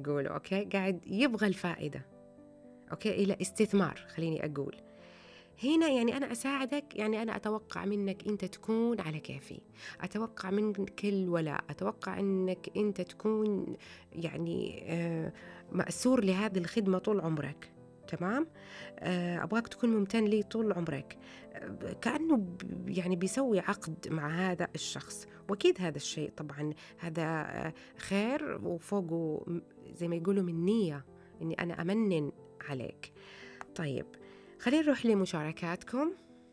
يقولوا، أوكي، قاعد يبغى الفائدة، أوكي، إلى استثمار خليني أقول. هنا يعني أنا أساعدك، يعني أنا أتوقع منك أنت تكون على كيفي، أتوقع منك الولاء، أتوقع أنك أنت تكون يعني مأسور لهذه الخدمة طول عمرك، تمام؟ أبغاك تكون ممتن لي طول عمرك، كأنه يعني بيسوي عقد مع هذا الشخص. وأكيد هذا الشيء طبعا هذا خير، وفوقه زي ما يقولوا من نية أني أنا أمنن عليك. طيب خلينا نروح لمشاركاتكم.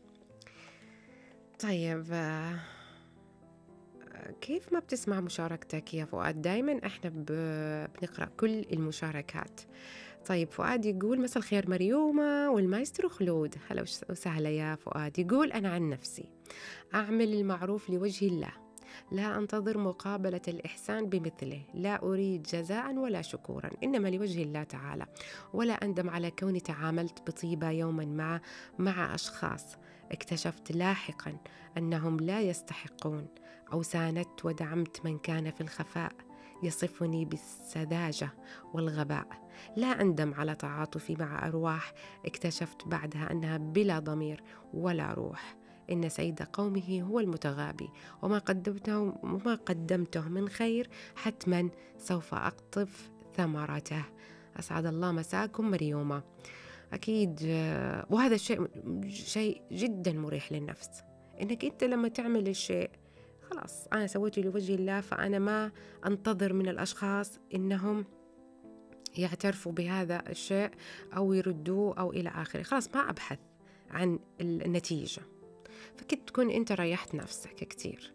طيب كيف ما بتسمع مشاركتك يا فؤاد؟ دايما احنا بنقرأ كل المشاركات. طيب فؤاد يقول مساء الخير مريومة والمايسترو خلود، هلا وسهلا يا فؤاد. يقول أنا عن نفسي أعمل المعروف لوجه الله، لا أنتظر مقابلة الإحسان بمثله، لا أريد جزاء ولا شكورا، إنما لوجه الله تعالى، ولا أندم على كوني تعاملت بطيبة يوما ما مع أشخاص اكتشفت لاحقا أنهم لا يستحقون، أو ساندت ودعمت من كان في الخفاء يصفني بالسذاجة والغباء. لا أندم على تعاطفي مع أرواح اكتشفت بعدها أنها بلا ضمير ولا روح. إن سيد قومه هو المتغابي، وما قدمته من خير حتما سوف أقطف ثمرته. أسعد الله مساكم مريومة. أكيد وهذا شيء جدا مريح للنفس، إنك أنت لما تعمل الشيء خلاص أنا سويته لوجه الله، فأنا ما أنتظر من الأشخاص إنهم يعترفوا بهذا الشيء أو يردوه أو إلى آخره، خلاص ما أبحث عن النتيجة، فكنت تكون أنت ريحت نفسك كتير.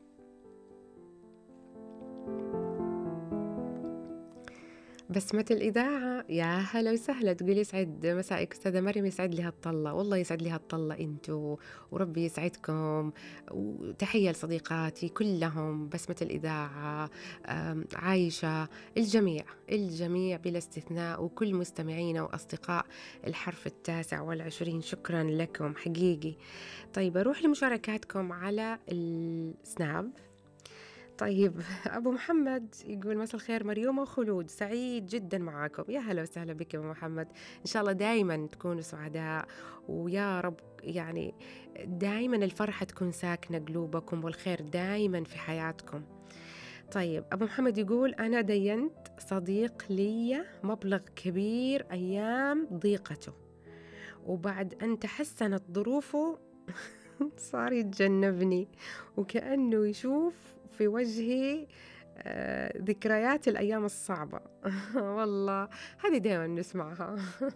بسمة الإذاعة يا هلا وسهلا، تقول يسعد مسائك أستاذة مريم، يسعد لي هالطلة، والله يسعد لي هالطلة أنتوا، وربي يسعدكم، وتحية لصديقاتي كلهم، بسمة الإذاعة، عايشة، الجميع بلا استثناء، وكل مستمعينا وأصدقاء الحرف 29، شكرا لكم حقيقي. طيب أروح لمشاركاتكم على السناب. طيب أبو محمد يقول مساء الخير مريومة وخلود، سعيد جدا معاكم. يا هلا وسهلا بك يا أبو محمد، إن شاء الله دايما تكونوا سعداء، ويا رب يعني دايما الفرحة تكون ساكنة قلوبكم، والخير دايما في حياتكم. طيب أبو محمد يقول أنا دينت صديق لي مبلغ كبير أيام ضيقته، وبعد أن تحسنت ظروفه صار يتجنبني، وكأنه يشوف في وجهي ذكريات الأيام الصعبة. والله هذه دائما نسمعها.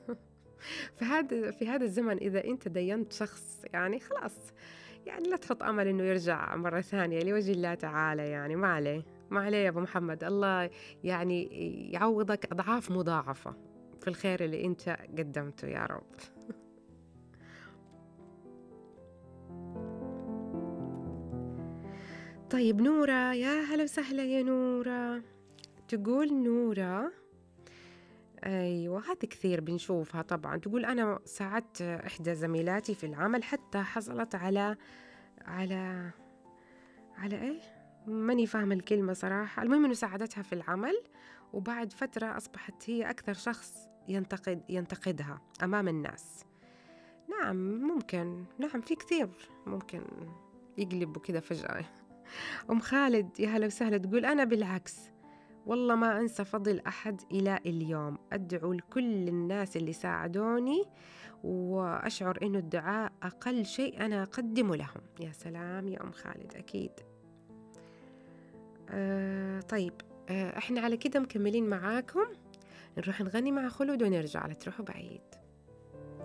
في هذا الزمن إذا أنت دينت شخص يعني خلاص، يعني لا تحط أمل إنه يرجع مرة ثانية لوجه الله تعالى، يعني ما عليه يا أبو محمد، الله يعني يعوضك أضعاف مضاعفة في الخير اللي أنت قدمته يا رب. طيب نورة، يا هلا وسهلا يا نورة. تقول نورة أيوة هذه كثير بنشوفها طبعا، تقول أنا ساعدت إحدى زميلاتي في العمل حتى حصلت على إيه؟ ماني فاهمة الكلمة صراحة، المهم إنه ساعدتها في العمل، وبعد فترة أصبحت هي أكثر شخص ينتقدها أمام الناس. نعم ممكن، نعم في كثير ممكن يقلبوا كده فجأة. أم خالد يا هلا وسهلا، تقول أنا بالعكس، والله ما أنسى فضل أحد إلى اليوم، أدعو لكل الناس اللي ساعدوني، وأشعر إنه الدعاء أقل شيء أنا أقدمه لهم. يا سلام يا أم خالد، أكيد. طيب إحنا على كده مكملين معاكم، نروح نغني مع خلود ونرجع، لا تروحوا بعيد.